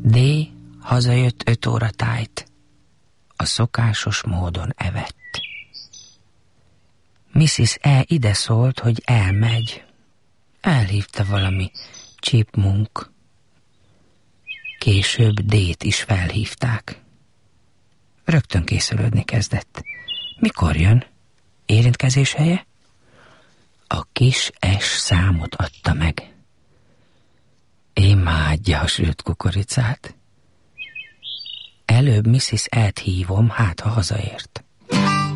D. hazajött 5 óra tájt. A szokásos módon evett. Mrs. E. ide szólt, hogy elmegy. Elhívta valami chipmunk. Később D-t is felhívták. Rögtön készülődni kezdett. Mikor jön? Érintkezés helye? A kis S számot adta meg. Imádja a sült kukoricát. Előbb Mrs. E-t hívom, hát ha hazaért.